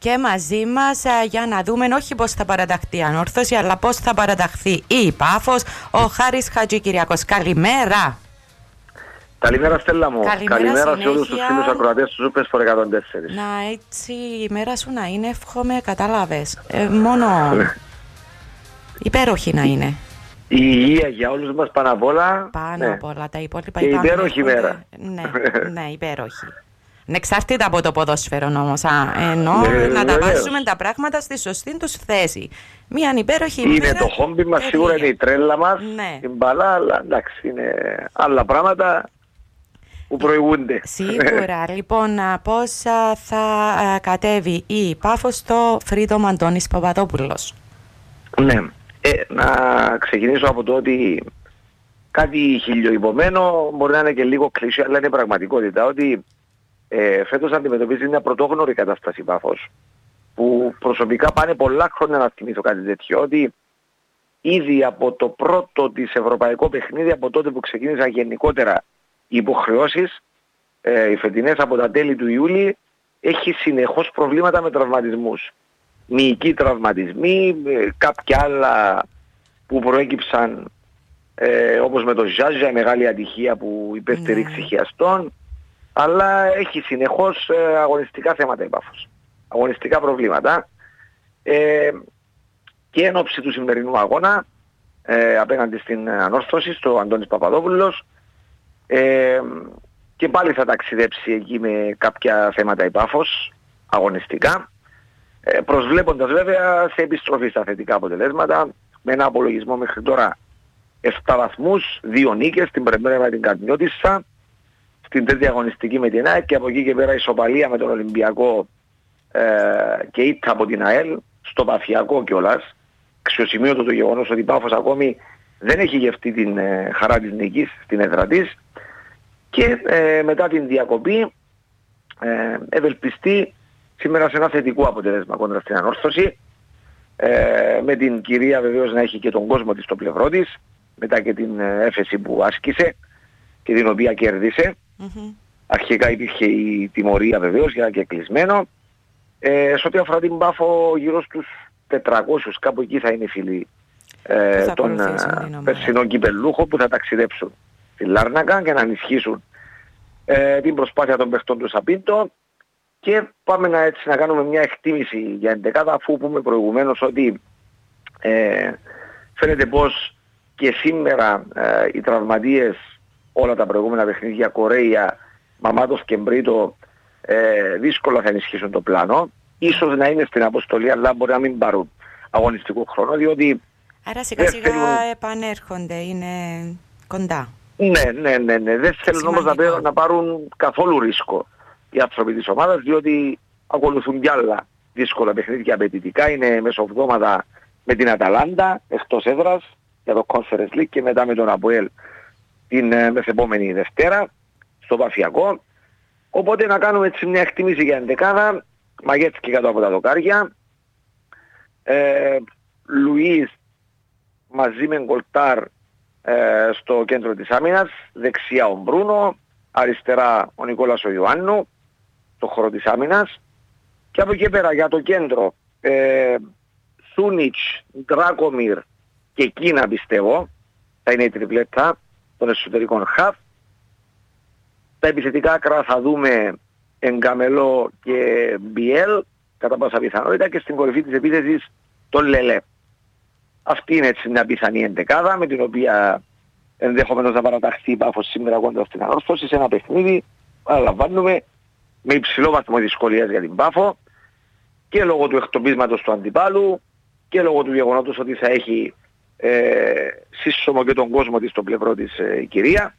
και μαζί μας για να δούμε όχι πώς θα παραταχθεί η Ανόρθωση, αλλά πώς θα παραταχθεί η Πάφος. Ο Χάρης Χατζικυριακός. Καλημέρα. Καλημέρα Στέλλα μου. Καλημέρα σε όλους τους φίλους ακροατές του Super Sport 104. Να έτσι η μέρα σου να είναι, εύχομαι, κατάλαβες. Μόνο υπέροχη να είναι. Η υγεία για όλους μας πάνω απ' όλα. Πάνω απ' όλα, τα υπόλοιπα και υπέροχη μέρα. Ναι, υπέροχη. Εξαρτήτα από το ποδόσφαιρο όμως, ενώ να τα βάζουμε τα πράγματα στη σωστή τους θέση. Μια υπέροχη είναι μέρα. Είναι το χόμπι μας, σίγουρα είναι η τρέλα μας, την μπαλά, αλλά εντάξει, είναι άλλα πράγματα που προηγούνται. Σίγουρα. Λοιπόν, πώς θα κατέβει η Πάφος στο Freedom Αντώνης Παπαδόπουλος? Ναι, να ξεκινήσω από το ότι κάτι χιλιοϊπωμένο μπορεί να είναι και λίγο κλεισί, αλλά είναι πραγματικότητα ότι φέτος αντιμετωπίζει μια πρωτόγνωρη κατάσταση η Πάφος, που προσωπικά πάνε πολλά χρόνια να θυμηθώ κάτι τέτοιο, ότι ήδη από το πρώτο της ευρωπαϊκό παιχνίδι, από τότε που ξεκίνησαν γενικότερα οι υποχρεώσεις, οι φετινές από τα τέλη του Ιούλη, έχει συνεχώς προβλήματα με τραυματισμούς. Μυϊκοί τραυματισμοί, κάποια άλλα που προέκυψαν, όπως με το Ζάζα, η μεγάλη ατυχία που υπέστη ρήξη χιαστών, αλλά έχει συνεχώς αγωνιστικά θέματα η Πάφος. Αγωνιστικά προβλήματα. Και εν ώψη του σημερινού αγώνα, απέναντι στην Ανόρθωση, στο Αντώνης Παπαδόπουλος, και πάλι θα ταξιδέψει εκεί με κάποια θέματα η Πάφος, αγωνιστικά, προσβλέποντας βέβαια σε επιστροφή στα θετικά αποτελέσματα, με ένα απολογισμό μέχρι τώρα 7 βαθμούς, 2 νίκες, την πρεμέρα με την Κατνιώτισσα, στην τέτοια αγωνιστική με την ΑΕΚ, και από εκεί και πέρα ισοπαλία με τον Ολυμπιακό και ήττα από την ΑΕΛ, στο Παφιακό κιόλας. Αξιοσημείωτο το γεγονός ότι η Πάφος ακόμη δεν έχει γευτεί την χαρά της νίκης στην έδρα της, και μετά την διακοπή ευελπιστεί σήμερα σε ένα θετικό αποτέλεσμα κόντρα στην Ανόρθωση, με την κυρία βεβαίως να έχει και τον κόσμο της στο πλευρό της, μετά και την έφεση που άσκησε και την οποία κέρδισε. Αρχικά υπήρχε η τιμωρία βεβαίως για κεκλεισμένο. Σε ό,τι αφορά την Πάφο, γύρω στους 400 κάπου εκεί θα είναι οι φίλοι των περσινών κυπελλούχων που θα ταξιδέψουν στη Λάρνακα και να ενισχύσουν την προσπάθεια των παιχτών του Σαπίντο. Και πάμε να κάνουμε μια εκτίμηση για εντεκάδα, αφού πούμε προηγουμένως ότι φαίνεται πως και σήμερα οι τραυματίες όλα τα προηγούμενα παιχνίδια, Κορέια, Μαμάτος και Μπρίτο, δύσκολα θα ενισχύσουν το πλάνο. Ίσως να είναι στην αποστολή, αλλά μπορεί να μην πάρουν αγωνιστικό χρόνο, διότι... Άρα σιγά σιγά επανέρχονται, είναι κοντά. Ναι. Δεν θέλουν όμως να πάρουν καθόλου ρίσκο οι άνθρωποι της ομάδας, διότι ακολουθούν κι άλλα δύσκολα παιχνίδια απαιτητικά. Είναι μεσοβδόμαδα με την Αταλάντα εκτός έδρας για το Conference League, και μετά με τον Αποέλ την μεθεπόμενη Δευτέρα στο Παφιακό. Οπότε να κάνουμε έτσι μια εκτίμηση για εντεκάδα. Μαγέτσκι κάτω από τα δοκάρια, Λουίς μαζί με Γκολτάρ στο κέντρο της άμυνας, δεξιά ο Μπρούνο, αριστερά ο Νικόλας ο Ιωάννου στο χώρο της άμυνας, και από εκεί πέρα για το κέντρο Σούνιτς, Ντράκομιρ και Κίνα, πιστεύω θα είναι η τριπλέτα των εσωτερικών χαφ. Τα επιθετικά άκρα θα δούμε Εγκαμελό και Μπιέλ κατά πάσα πιθανότητα, και στην κορυφή της επίθεσης τον Λελέ. Αυτή είναι έτσι μια πιθανή εντεκάδα, με την οποία ενδεχομένως να παραταχθεί η Πάφος σήμερα κόντρα στην Ανόρθωση, σε ένα παιχνίδι, αναλαμβάνουμε, με υψηλό βαθμό δυσκολίας για την Πάφο, και λόγω του εκτοπίσματος του αντιπάλου και λόγω του γεγονότος ότι θα έχει σύσσωμο και τον κόσμο της στο πλευρό της η κυρία,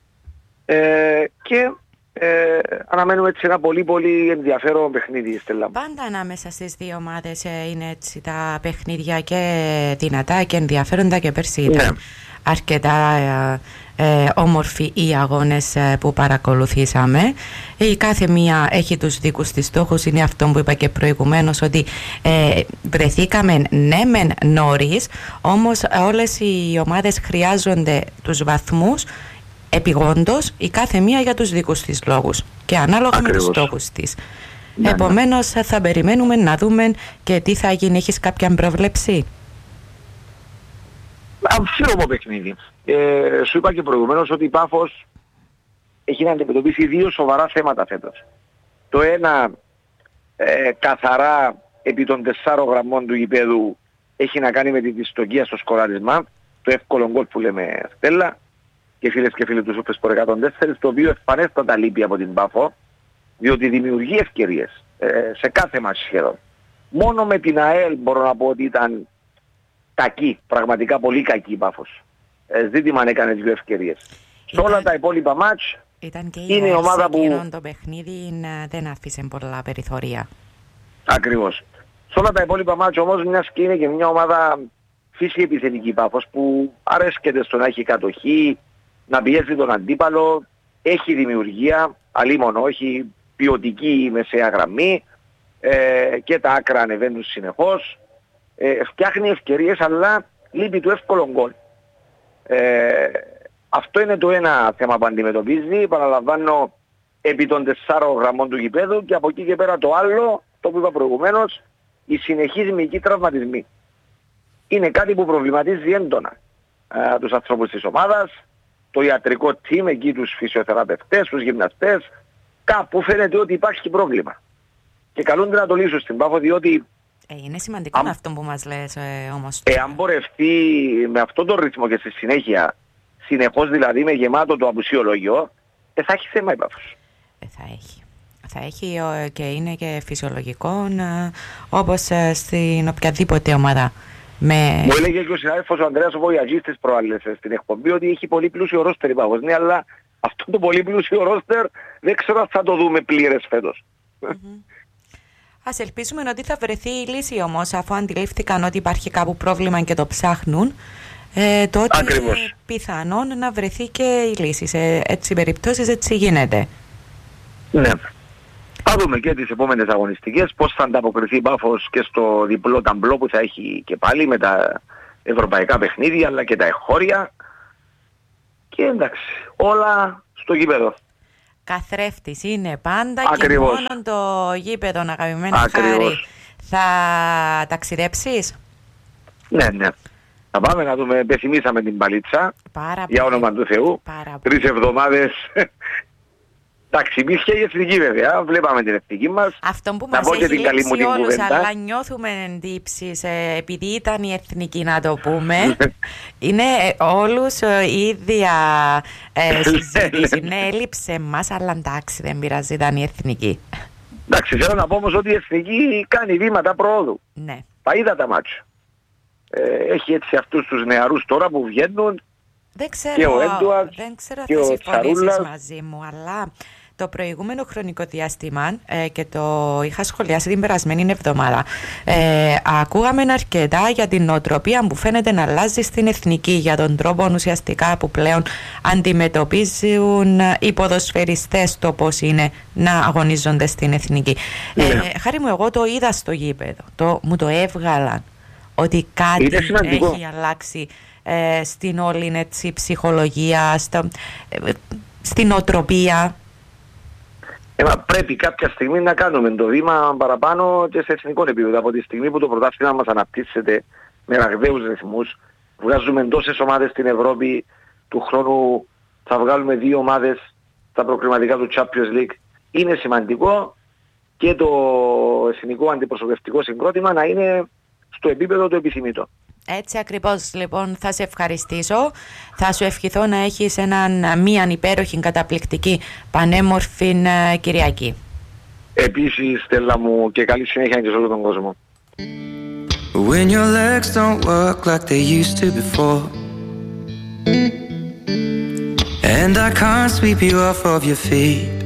και αναμένουμε έτσι ένα πολύ πολύ ενδιαφέρον παιχνίδι, Στέλλα. Πάντα ανάμεσα στις δύο ομάδες είναι έτσι τα παιχνίδια και δυνατά και ενδιαφέροντα, και πέρσι ήταν αρκετά όμορφοι οι αγώνες που παρακολουθήσαμε. Η κάθε μία έχει τους δικούς της στόχους. Είναι αυτό που είπα και προηγουμένως, ότι βρεθήκαμε ναι μεν νωρίς, όμως όλες οι ομάδες χρειάζονται τους βαθμούς επιγόντως, η κάθε μία για τους δικούς της λόγους και ανάλογα με τους στόχους της. Επομένως θα περιμένουμε να δούμε και τι θα γίνει. Έχεις κάποια προβλέψη? Αμφίρομο παιχνίδι. Σου είπα και προηγουμένως ότι η Πάφος έχει να αντιμετωπίσει δύο σοβαρά θέματα φέτος. Το ένα καθαρά επί των 4 γραμμών του γηπέδου έχει να κάνει με τη δυστοκία στο σκοράρισμα, το εύκολο γκολ που λέμε Στέλλα και φίλες και φίλοι του Σούπες Σπορ 104, το οποίο εμφανέστατα λείπει από την Πάφο, διότι δημιουργεί ευκαιρίες σε κάθε μας σχεδόν. Μόνο με την ΑΕΛ μπορώ να πω ότι ήταν κακή, πραγματικά πολύ κακή η Πάφος. Ζήτημα αν έκανε 2 ευκαιρίες. Σε όλα τα υπόλοιπα μάτς είναι η ομάδα που... το παιχνίδι δεν άφησε πολλά περιθώρια. Ακριβώς. Σε όλα τα υπόλοιπα μάτς όμως, μιας και είναι και μια ομάδα φύση επιθετική Πάφος που αρέσκεται στο να έχει κατοχή, να πιέζει τον αντίπαλο, έχει δημιουργία, αλίμονο, έχει ποιοτική μεσαία γραμμή και τα άκρα ανεβαίνουν συνεχώς, φτιάχνει ευκαιρίες αλλά λείπει του εύκολο γκολ. Αυτό είναι το ένα θέμα που αντιμετωπίζει, παραλαμβάνω, επί των 4 γραμμών του γηπέδου, και από εκεί και πέρα το άλλο, το που είπα προηγουμένως, οι συνεχείς μυϊκοί τραυματισμοί. Είναι κάτι που προβληματίζει έντονα τους ανθρώπους της ομάδας, το ιατρικό team, εκεί τους φυσιοθεραπευτές, τους γυμναστές, κάπου φαίνεται ότι υπάρχει πρόβλημα. Και καλούνται να το λύσουν στην Πάφο, διότι... είναι σημαντικό αυτό που μας λες όμως. Αν πορευτεί με αυτόν τον ρυθμό και στη συνέχεια, συνεχώς δηλαδή με γεμάτο το απουσιολόγιο, θα έχει θέμα η Πάφος. Θα έχει και είναι και φυσιολογικό, όπως στην οποιαδήποτε ομάδα. Μου έλεγε και ο συνάδελφος ο Ανδρέας ο Βοιαγής της προάλλες στην εκπομπή ότι έχει πολύ πλούσιο ρόστερ η Πάφος. Ναι, αλλά αυτό το πολύ πλούσιο ρόστερ δεν ξέρω αν θα το δούμε πλήρες φέτος. Ας ελπίσουμε ότι θα βρεθεί η λύση όμως, αφού αντιλήφθηκαν ότι υπάρχει κάπου πρόβλημα και το ψάχνουν, τότε είναι πιθανόν να βρεθεί και η λύση. Σε έτσι περιπτώσεις έτσι γίνεται. Ναι. Θα δούμε και τις επόμενες αγωνιστικές πώς θα ανταποκριθεί η Πάφος και στο διπλό ταμπλό που θα έχει και πάλι με τα ευρωπαϊκά παιχνίδια αλλά και τα εχώρια. Και εντάξει, όλα στο γήπεδο. Καθρέφτης είναι πάντα. Ακριβώς. Και μόνο το γήπεδο, αγαπημένο Χάρη. Θα ταξιδέψεις? Ναι. Θα πάμε να δούμε, πεθυμίσαμε την Παλίτσα, για όνομα του Θεού. 3 εβδομάδες. Εντάξει, εμείς και η εθνική βέβαια, βλέπαμε την εθνική μας. Αυτό που μας έχει λείψει όλους, αλλά νιώθουμε εντύψεις, επειδή ήταν η εθνική να το πούμε, είναι όλους η ίδια συζήτηση. Ναι, έλειψε μας, αλλά εντάξει, δεν πειράζει, ήταν η εθνική. Εντάξει, θέλω να πω όμως ότι η εθνική κάνει βήματα προόδου. Ναι. Τα είδα τα μάτια. Έχει έτσι αυτούς τους νεαρούς τώρα που βγαίνουν. Δεν ξέρω, και ο Έντουαρτ και ο συμφωνήσεις μαζί μου, αλλά το προηγούμενο χρονικό διάστημα και το είχα σχολιάσει την περασμένη εβδομάδα, ακούγαμε αρκετά για την νοοτροπία που φαίνεται να αλλάζει στην εθνική, για τον τρόπο ουσιαστικά που πλέον αντιμετωπίζουν οι ποδοσφαιριστές το πώς είναι να αγωνίζονται στην εθνική. Χάρη μου, εγώ το είδα στο γήπεδο, μου το έβγαλαν ότι κάτι έχει αλλάξει στην όλη έτσι, ψυχολογία, στην νοοτροπία. Πρέπει κάποια στιγμή να κάνουμε το βήμα παραπάνω και σε εθνικό επίπεδο. Από τη στιγμή που το πρωτάθλημα μας αναπτύσσεται με ραγδαίους ρυθμούς, βγάζουμε τόσες ομάδες στην Ευρώπη, του χρόνου θα βγάλουμε 2 ομάδες στα προκριματικά του Champions League. Είναι σημαντικό και το εθνικό αντιπροσωπευτικό συγκρότημα να είναι στο επίπεδο το επιθυμητό. Έτσι ακριβώς, λοιπόν, θα σε ευχαριστήσω. Θα σου ευχηθώ να έχεις μια υπέροχη, καταπληκτική, πανέμορφη Κυριακή. Επίσης, Στέλλα μου, και καλή συνέχεια και σε όλο τον κόσμο. When your legs don't work like they used to before, and I can't sweep you off of your feet,